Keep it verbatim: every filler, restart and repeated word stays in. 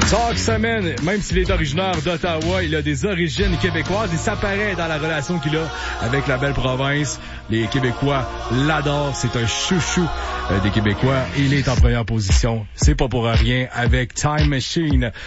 Talk semaine, même s'il est originaire d'Ottawa, il a des origines québécoises et ça paraît dans la relation qu'il a avec la belle province. Les Québécois l'adorent, c'est un chouchou des Québécois. Il est en première position, c'est pas pour rien, avec Time Machine.